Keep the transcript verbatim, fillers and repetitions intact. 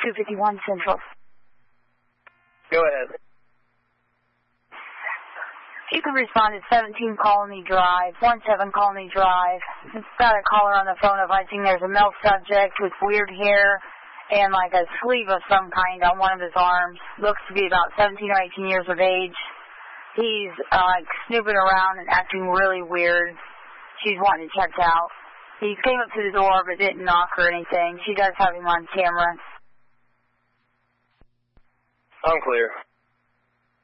two fifty-one Central. Go ahead. You can respond to seventeen Colony Drive, one seven Colony Drive. It's got a caller on the phone advising there's a male subject with weird hair and like a sleeve of some kind on one of his arms. Looks to be about seventeen or eighteen years of age. He's uh, like snooping around and acting really weird. She's wanting it checked out. He came up to the door but didn't knock or anything. She does have him on camera. I'm clear.